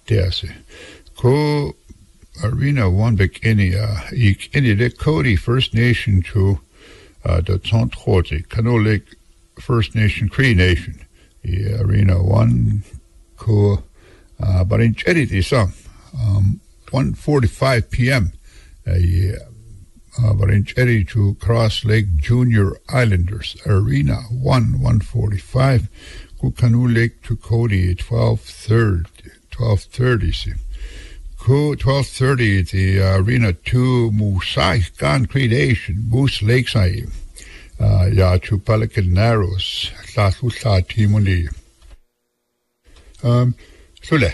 Sanatiasi. Ko Arena 1 big any de Cody First Nation to the Tontrote, Canoe Lake First Nation, Cree Nation. Arena 1 ko but in charity some 1:45 p.m. But in charity to Cross Lake Junior Islanders Arena 1:45. Canoe Lake to Cody 12:30. 12:30 the Arena 2 Musai Gan Cree Nation Moose Lakeside to Pelican Narrows La Timoni Sule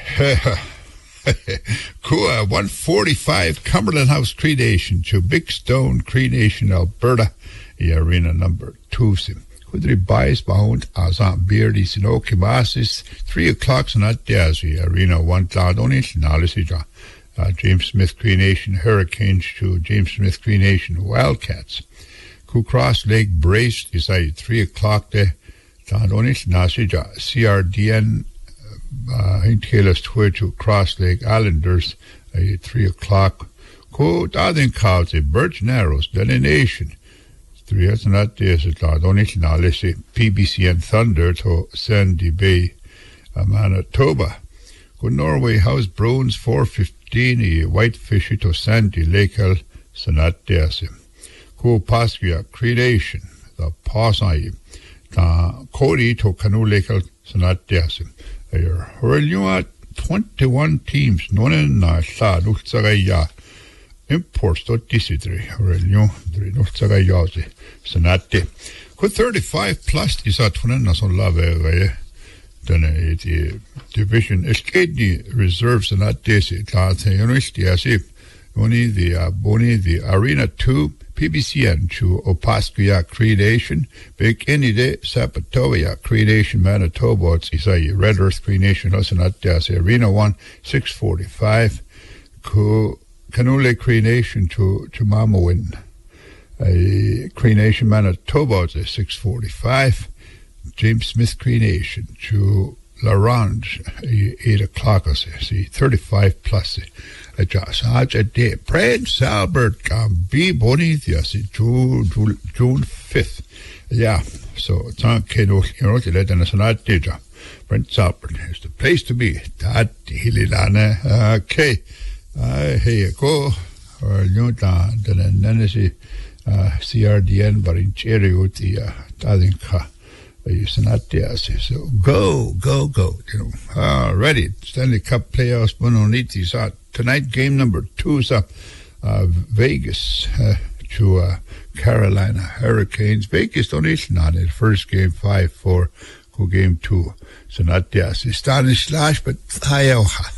1:45 Cumberland House Cree Nation to Big Stone Cree Nation Alberta Arena number 2 Kudri Bias Bound Azan Beardy Sino Kimasis 3 o'clock Sanat Dazi Arena 1 Cloudonish Nalisija James Smith Cree Nation Hurricanes to James Smith Cree Nation Wildcats. Cross Lake Brace decided 3 o'clock de Cloudonish Nasija CRDN Taylor's Twitch to Cross Lake Islanders 3 o'clock. Ko Dadin County Birch Narrows Nation 3 hours not days at Cloudonish Nalisi PBCN Thunder to Sandy Bay Manitoba. Go Norway House Browns 4:15 Whitefish to Sandy Lakeal Sanat Deasim. Go Paskia Cree Nation the Pasai Cody to Canoe Lakeal Sanat Deasim. Hurl 21 teams none na sa lutsagaya imports to disitri Hurl lutsagaya Sanate. Ko 35 plus is at Tunana son lave then the division escaped reserves and not desi class university as if only the Arena 2 PBCN to Opaskaya Cree Nation Big any day Sapatoya Cree Nation Manitoba is a Red Earth Cree Nation also not desi Arena 1 6:45 Canoe Lake Cree Nation to Mamawin a Cree Nation Manitoba is 6:45 James Smith Cree Nation to Larange 8 o'clock see 35 plus just a day Prince Albert can be bonita June 5th so thank you let us not deja Prince Albert is the place to be that hililana okay hey go or you then CRDN but in cherry with the Dadinka so go. Ready. Stanley Cup playoffs. Bononitis tonight. Game number 2 is Vegas to Carolina Hurricanes. Vegas donation on it. First game 5-4. Go game 2. So not yes. Stanislash, but Hayoha.